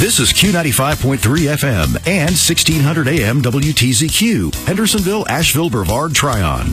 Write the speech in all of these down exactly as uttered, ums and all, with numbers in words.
This is Q ninety-five point three F M and sixteen hundred A M W T Z Q, Hendersonville, Asheville, Brevard, Tryon.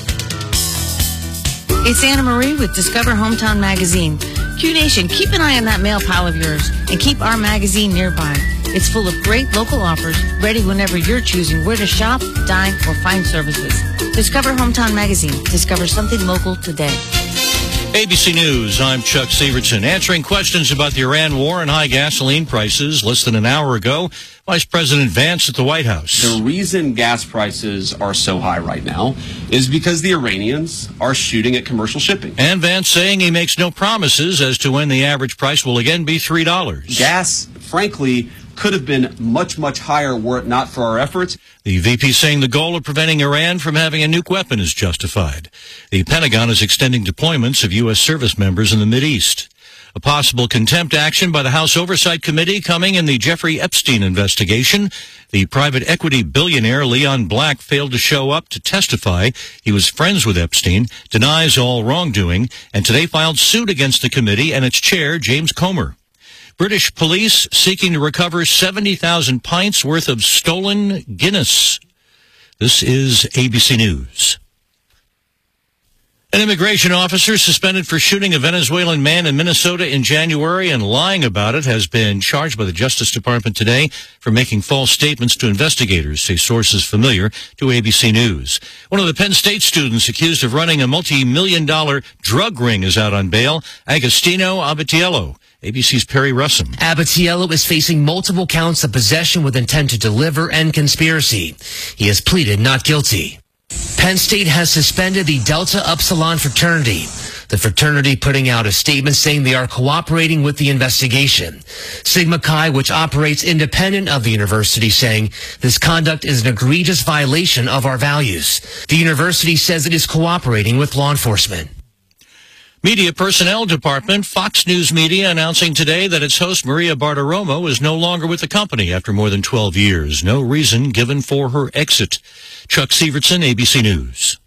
It's Anna Marie with Discover Hometown Magazine. Q Nation, keep an eye on that mail pal of yours and keep our magazine nearby. It's full of great local offers, ready whenever you're choosing where to shop, dine, or find services. Discover Hometown Magazine. Discover something local today. A B C News, I'm Chuck Severson. Answering questions about the Iran war and high gasoline prices less than an hour ago, Vice President Vance at the White House. The reason gas prices are so high right now is because the Iranians are shooting at commercial shipping. And Vance saying he makes no promises as to when the average price will again be three dollars. Gas, frankly, could have been much, much higher were it not for our efforts. The V P saying the goal of preventing Iran from having a nuke weapon is justified. The Pentagon is extending deployments of U S service members in the Mideast. A possible contempt action by the House Oversight Committee coming in the Jeffrey Epstein investigation. The private equity billionaire Leon Black failed to show up to testify. He was friends with Epstein, denies all wrongdoing, and today filed suit against the committee and its chair, James Comer. British police seeking to recover seventy thousand pints worth of stolen Guinness. This is A B C News. An immigration officer suspended for shooting a Venezuelan man in Minnesota in January and lying about it has been charged by the Justice Department today for making false statements to investigators, say sources familiar to A B C News. One of the Penn State students accused of running a multi-million dollar drug ring is out on bail, Agostino Abatiello. A B C's Perry Russum. Abatiello is facing multiple counts of possession with intent to deliver and conspiracy. He has pleaded not guilty. Penn State has suspended the Delta Upsilon fraternity. The fraternity putting out a statement saying they are cooperating with the investigation. Sigma Chi, which operates independent of the university, saying this conduct is an egregious violation of our values. The university says it is cooperating with law enforcement. Media Personnel Department, Fox News Media, announcing today that its host Maria Bartiromo is no longer with the company after more than twelve years. No reason given for her exit. Chuck Severson, A B C News.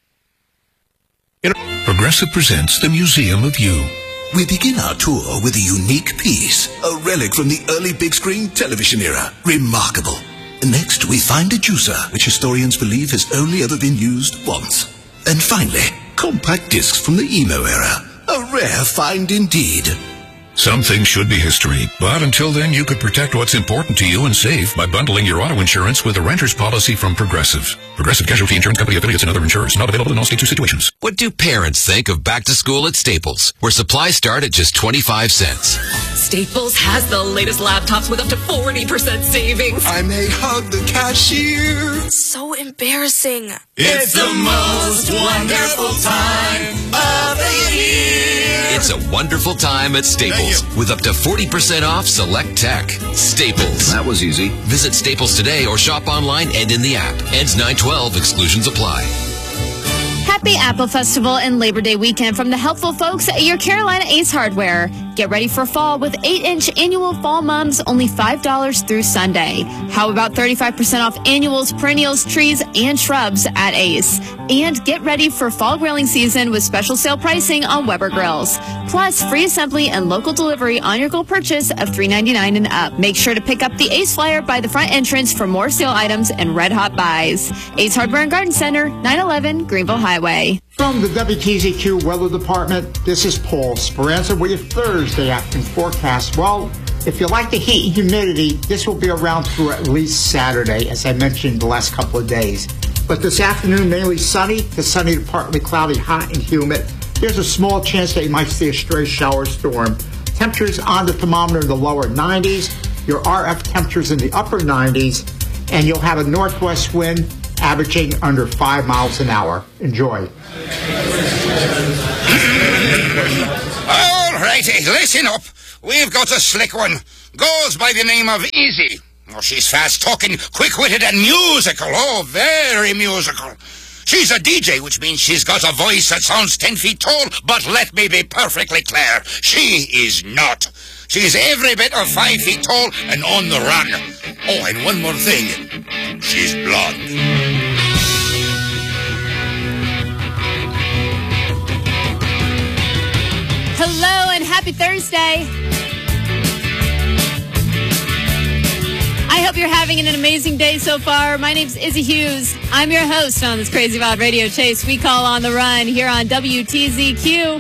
Progressive presents the Museum of You. We begin our tour with a unique piece, a relic from the early big screen television era. Remarkable. Next, we find a juicer, which historians believe has only ever been used once. And finally, compact discs from the emo era. A rare find indeed. Some things should be history, but until then you could protect what's important to you and save by bundling your auto insurance with a renter's policy from Progressive. Progressive Casualty Insurance Company affiliates and other insurers. Not available in all states or situations. What do parents think of back to school at Staples, where supplies start at just twenty-five cents? Staples has the latest laptops with up to forty percent savings. I may hug the cashier. So embarrassing. It's the most wonderful time of the year. It's a wonderful time at Staples with up to forty percent off select tech. Staples. That was easy. Visit Staples today or shop online and in the app. Ends nine twelve. Exclusions apply. Happy Apple Festival and Labor Day weekend from the helpful folks at your Carolina Ace Hardware. Get ready for fall with eight inch annual fall mums, only five dollars through Sunday. How about thirty-five percent off annuals, perennials, trees, and shrubs at Ace? And get ready for fall grilling season with special sale pricing on Weber grills. Plus, free assembly and local delivery on your gold purchase of three ninety-nine and up. Make sure to pick up the Ace flyer by the front entrance for more sale items and red hot buys. Ace Hardware and Garden Center, nine eleven Greenville Highway. From the W T Z Q Weather Department, this is Paul Speranza with your Thursday afternoon forecast. Well, if you like the heat and humidity, this will be around through at least Saturday, as I mentioned the last couple of days. But this afternoon, mainly sunny to sunny to partly cloudy, hot and humid. There's a small chance that you might see a stray shower storm. Temperatures on the thermometer in the lower nineties, your R F temperatures in the upper nineties, and you'll have a northwest wind averaging under five miles an hour. Enjoy. All righty, listen up. We've got a slick one. Goes by the name of Easy. Oh, she's fast-talking, quick-witted, and musical. Oh, very musical. She's a D J, which means she's got a voice that sounds ten feet tall, but let me be perfectly clear. She is not. She's every bit of five feet tall and on the run. Oh, and one more thing. She's blonde. Hello and happy Thursday. you're having an amazing day so far. My name's Izzy Hughes. I'm your host on this Crazy Wild Radio Chase we call On the Run here on W T Z Q.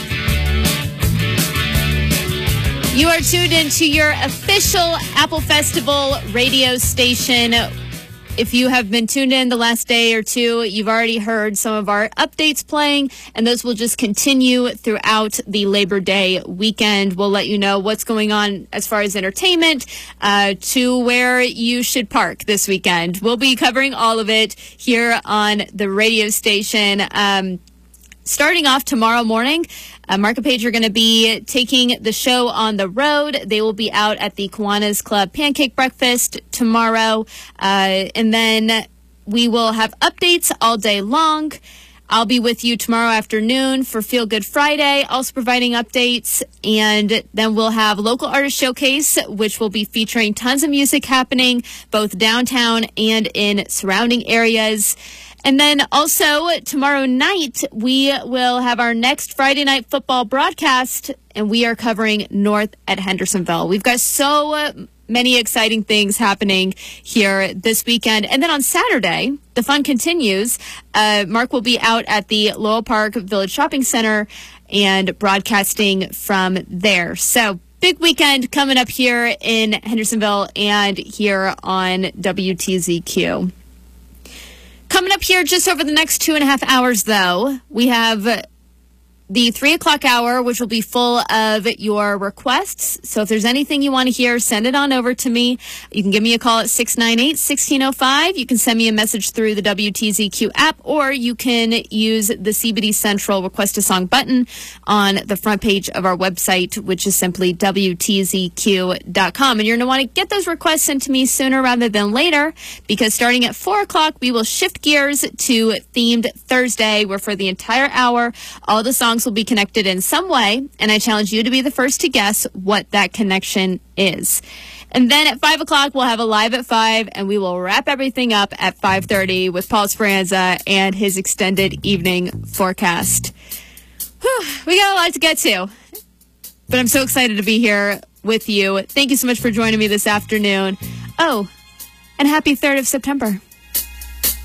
You are tuned into your official Apple Festival radio station. If you have been tuned in the last day or two, you've already heard some of our updates playing, and those will just continue throughout the Labor Day weekend. We'll let you know what's going on as far as entertainment, uh, to where you should park this weekend. We'll be covering all of it here on the radio station. Um, starting off tomorrow morning, Uh, Mark and Paige are going to be taking the show on the road. They will be out at the Kiwanis Club Pancake Breakfast tomorrow. Uh, and then we will have updates all day long. I'll be with you tomorrow afternoon for Feel Good Friday, also providing updates. And then we'll have Local Artist Showcase, which will be featuring tons of music happening both downtown and in surrounding areas. And then also tomorrow night, we will have our next Friday night football broadcast, and we are covering North at Hendersonville. We've got so many exciting things happening here this weekend. And then on Saturday, the fun continues. Uh, Mark will be out at the Lowell Park Village Shopping Center and broadcasting from there. So big weekend coming up here in Hendersonville and here on W T Z Q. Coming up here just over the next two and a half hours, though, we have the three o'clock hour, which will be full of your requests. So if there's anything you want to hear, send it on over to me. You can give me a call at six nine eight, one six zero five. You can send me a message through the W T Z Q app, or you can use the C B D Central Request a Song button on the front page of our website, which is simply W T Z Q dot com. And you're going to want to get those requests sent to me sooner rather than later, because starting at four o'clock, we will shift gears to Themed Thursday, where for the entire hour, all the songs will be connected in some way, and I challenge you to be the first to guess what that connection is. And then at five o'clock, we'll have a Live at five, and we will wrap everything up at five thirty with Paul Speranza and his extended evening forecast. Whew, we got a lot to get to, but I'm so excited to be here with you. Thank you so much for joining me this afternoon. Oh, and happy third of September.